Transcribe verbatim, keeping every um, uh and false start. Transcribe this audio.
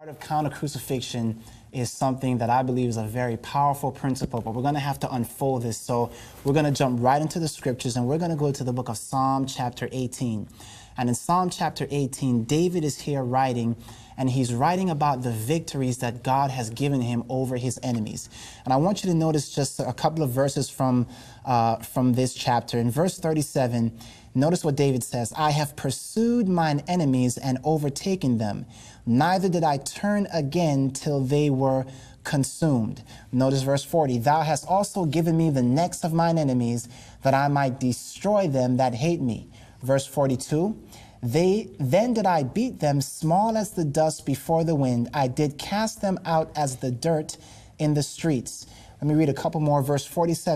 Part of counter-crucifixion is something that I believe is a very powerful principle, but we're going to have to unfold this. So we're going to jump right into the scriptures, and we're going to go to the book of Psalm chapter eighteen. And in Psalm chapter eighteen, David is here writing, and he's writing about the victories that God has given him over his enemies. And I want you to notice just a couple of verses from, uh, from this chapter. In verse thirty-seven, notice what David says: I have pursued mine enemies and overtaken them. Neither did I turn again till they were consumed. Notice verse forty. Thou hast also given me the necks of mine enemies, that I might destroy them that hate me. Verse forty-two. They, then did I beat them small as the dust before the wind. I did cast them out as the dirt in the streets. Let me read a couple more. Verse forty-seven.